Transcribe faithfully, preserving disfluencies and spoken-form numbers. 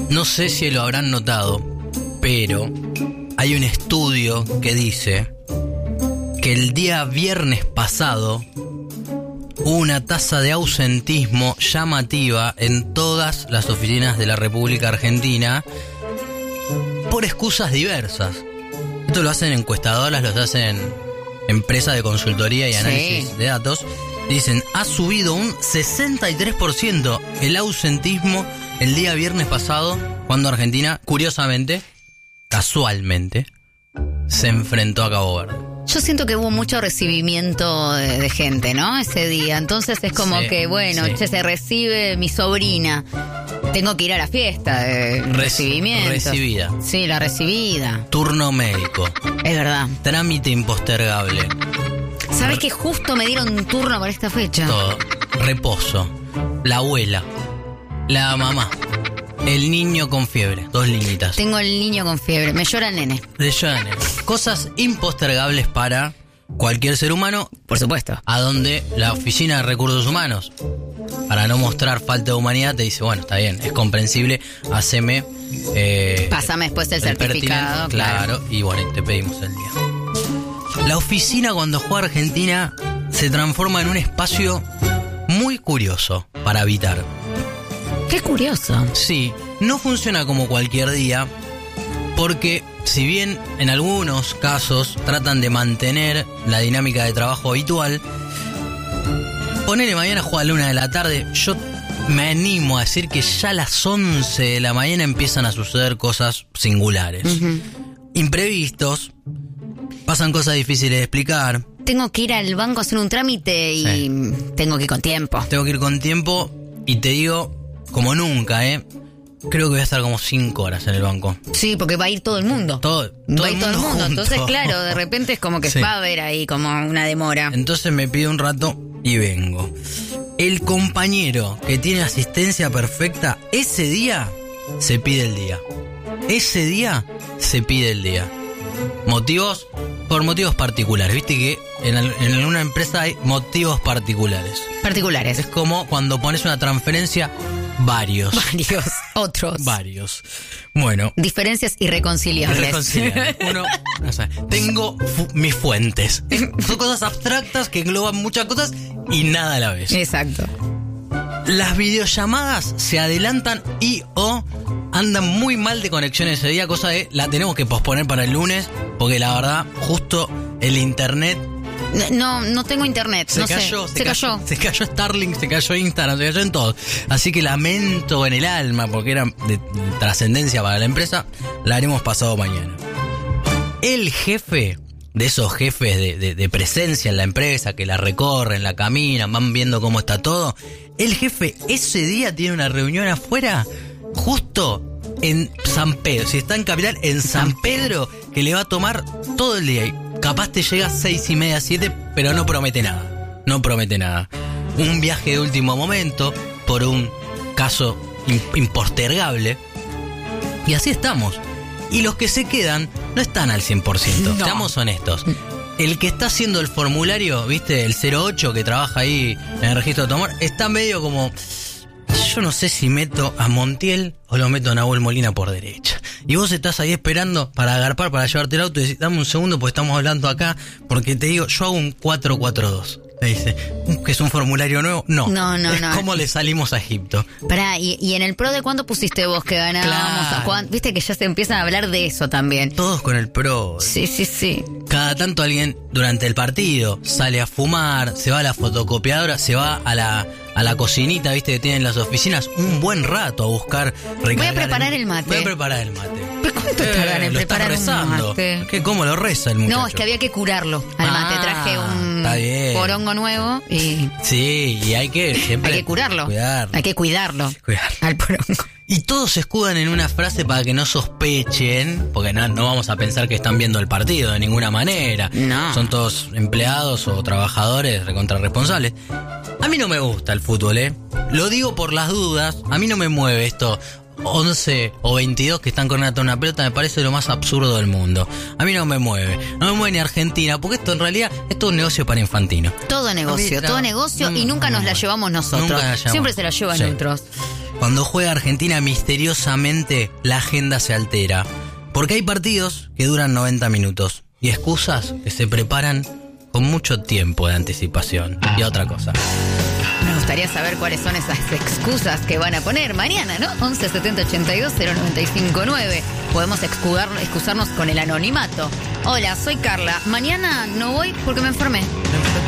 no sé si lo habrán notado, pero hay un estudio que dice que el día viernes pasado hubo una tasa de ausentismo llamativa en todas las oficinas de la República Argentina por excusas diversas. Esto lo hacen encuestadoras, lo hacen empresas de consultoría y análisis sí. de datos. Dicen, ha subido un sesenta y tres por ciento el ausentismo el día viernes pasado, cuando Argentina, curiosamente, casualmente, se enfrentó a Cabo Verde. Yo siento que hubo mucho recibimiento de, de gente, ¿no? Ese día. Entonces es como sí, que, bueno, sí. che, se recibe mi sobrina. Tengo que ir a la fiesta de Reci- recibimiento. Recibida. Sí, la recibida. Turno médico. Es verdad. Trámite impostergable. ¿Sabés que justo me dieron un turno para esta fecha? Todo. Reposo. La abuela. La mamá. El niño con fiebre. Dos líneas. Tengo el niño con fiebre. Me llora el nene. De llora el nene. Cosas impostergables para cualquier ser humano. Por supuesto. A donde la Oficina de Recursos Humanos, para no mostrar falta de humanidad, te dice, bueno, está bien, es comprensible, haceme... Eh, Pásame después el, el certificado. Claro, y bueno, te pedimos el día. La oficina, cuando juega Argentina, se transforma en un espacio muy curioso para habitar. Qué curioso. Sí, no funciona como cualquier día, porque si bien en algunos casos tratan de mantener la dinámica de trabajo habitual, ponele mañana juega a la una de la tarde, yo me animo a decir que ya a las once de la mañana empiezan a suceder cosas singulares. Uh-huh. Imprevistos, pasan cosas difíciles de explicar. Tengo que ir al banco a hacer un trámite y sí. tengo que ir con tiempo. Tengo que ir con tiempo y te digo, como nunca, ¿eh? Creo que voy a estar como cinco horas en el banco. Sí, porque va a ir todo el mundo. Todo, todo va a ir todo el mundo. Junto. Entonces, claro, de repente es como que sí. va a haber ahí como una demora. Entonces me pido un rato y vengo. El compañero que tiene asistencia perfecta, ese día se pide el día. Ese día se pide el día. ¿Motivos? Por motivos particulares. Viste que en, en una empresa hay motivos particulares. Particulares. Es como cuando pones una transferencia, varios. Varios. Otros. Varios. Bueno. Diferencias irreconciliables. Irreconciliables. Uno, no sé, tengo fu- mis fuentes. Son cosas abstractas que engloban muchas cosas y nada a la vez. Exacto. Las videollamadas se adelantan y o andan muy mal de conexión ese día, cosa de la tenemos que posponer para el lunes, porque la verdad, justo el internet... No, no tengo internet, se no cayó, sé. Se, se cayó. cayó. Se cayó Starlink, se cayó Instagram, se cayó en todo. Así que lamento en el alma, porque era de, de trascendencia para la empresa, la haremos pasado mañana. El jefe... de esos jefes de, de, de presencia en la empresa, que la recorren, la caminan, van viendo cómo está todo. El jefe ese día tiene una reunión afuera, justo en San Pedro. Si está en Capital, en San Pedro, que le va a tomar todo el día. Y capaz te llega a seis y media, siete, pero no promete nada. No promete nada. Un viaje de último momento, por un caso impostergable. Y así estamos. Y los que se quedan no están al cien por ciento, no. Seamos honestos. El que está haciendo el formulario, viste, el cero ocho que trabaja ahí en el registro de automóvil, está medio como... Yo no sé si meto a Montiel o lo meto a Nahuel Molina por derecha. Y vos estás ahí esperando para agarpar, para llevarte el auto y decís, dame un segundo porque estamos hablando acá, porque te digo, yo hago un cuatro cuatro dos. Te dice, ¿que es un formulario nuevo? No, no, no. Es no. como le salimos a Egipto. Pará, ¿y, y en el pro de cuándo pusiste vos que ganábamos? Claro. ¿Cuándo? Viste que ya se empiezan a hablar de eso también. Todos con el pro. Sí, sí, sí. Cada tanto alguien durante el partido sale a fumar, se va a la fotocopiadora, se va a la, a la cocinita, viste, que tienen las oficinas, un buen rato a buscar recargar. Voy a preparar el, el mate. Voy a preparar el mate. ¿Pero cuánto eh, tardan en lo preparar estás rezando. un mate? ¿Qué, ¿Cómo lo reza el muchacho? No, es que había que curarlo al mate. Ah, Traje un está bien. porongo nuevo y... Sí, y hay que siempre... Hay que curarlo. Cuidarlo. Hay que cuidarlo. Cuidar. Al porongo. Y todos se escudan en una frase para que no sospechen, porque no, no vamos a pensar que están viendo el partido de ninguna manera. No. Son todos empleados o trabajadores recontrarresponsables. A mí no me gusta el fútbol, ¿eh? Lo digo por las dudas. A mí no me mueve esto. once o veintidós que están corriendo una pelota me parece lo más absurdo del mundo. A mí no me mueve. No me mueve ni Argentina, porque esto en realidad es todo un negocio para infantino. Todo negocio, todo negocio no, y nunca no, nos no, la llevamos nosotros. Nunca la llevamos. Siempre se la llevan sí. otros. cuando juega Argentina misteriosamente la agenda se altera. Porque hay partidos que duran noventa minutos y excusas que se preparan con mucho tiempo de anticipación. Y otra cosa. Me gustaría saber cuáles son esas excusas que van a poner mañana, ¿no? once setenta ochenta y dos cero noventa y cinco nueve. Podemos excusar, excusarnos con el anonimato. Hola, soy Carla. Mañana no voy porque me enfermé.